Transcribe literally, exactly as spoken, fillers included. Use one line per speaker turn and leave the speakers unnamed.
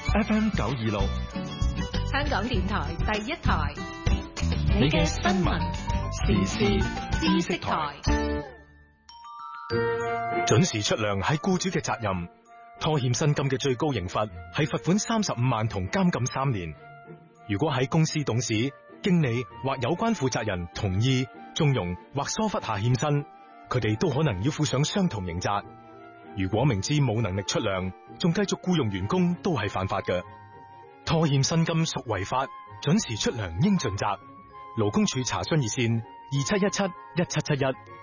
F M 九二六，
香港電台第一台，
你嘅新聞時事知識台。準時出糧係僱主嘅責任，拖欠薪金嘅最高刑罰係罰款三十五萬同監禁三年。如果喺公司董事、經理或有關負責人同意、縱容或疏忽下欠薪，佢哋都可能要負上相同刑責。如果明知冇能力出糧，仲繼續僱用員工，都係犯法嘅。拖欠薪金屬違法，準時出糧應盡責。勞工處查詢熱線：二七一七一七七一。